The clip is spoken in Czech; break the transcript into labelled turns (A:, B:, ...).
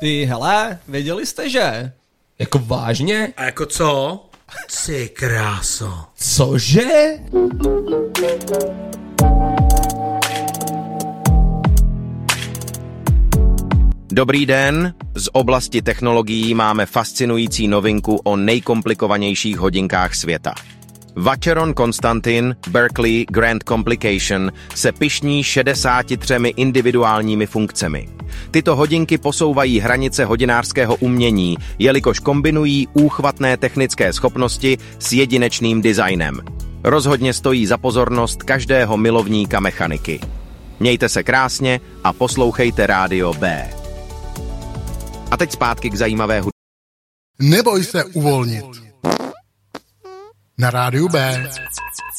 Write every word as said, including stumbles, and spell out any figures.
A: Ty hele, věděli jste, že?
B: Jako vážně?
C: A jako co? Ty kráso.
B: Cože?
D: Dobrý den, z oblasti technologií máme fascinující novinku o nejkomplikovanějších hodinkách světa. Vacheron Constantin Berkeley Grand Complication se pyšní šedesáti třemi individuálními funkcemi. Tyto hodinky posouvají hranice hodinářského umění, jelikož kombinují úchvatné technické schopnosti s jedinečným designem. Rozhodně stojí za pozornost každého milovníka mechaniky. Mějte se krásně a poslouchejte Rádio B. A teď zpátky k zajímavé hudbě.
E: Neboj se uvolnit. Na Rádiu B.